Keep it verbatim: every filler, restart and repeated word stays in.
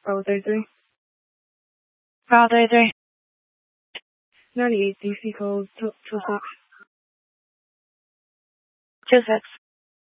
八對對， 八對對， 那你 difficult to to have two six。